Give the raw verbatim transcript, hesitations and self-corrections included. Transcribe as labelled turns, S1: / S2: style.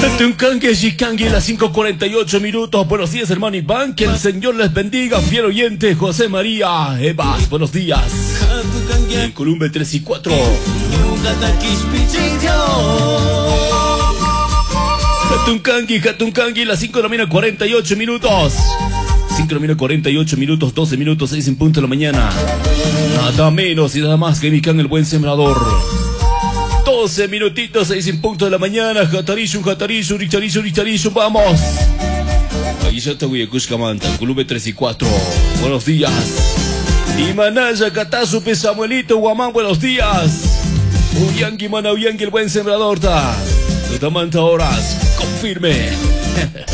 S1: Tuncangue, Chicangue, las cinco cuarenta y ocho minutos. Buenos días, hermano Iván. Que el Señor les bendiga. Fiel oyente, José María Evas. Buenos días. En Columbe tres y cuatro. Tuncangue, Tuncangue, las cinco de la mañana, cuarenta y ocho minutos. cinco de la mañana, cuarenta y ocho minutos, doce minutos, seis en punto de la mañana. Nada menos y nada más que Micán, el buen sembrador. doce minutitos, seis en punto de la mañana. Jatarizu, Jatarizu, Richarizu, Richarizu, vamos. Ahí ya te voy a Cuscamanta, Columbe tres y cuatro. Buenos días. Y Manaya, Catazu, Samuelito, Guamán, buenos días. Uyanqui, Mana, Uyanqui, el buen sembrador, ta. Tamanta horas, confirme.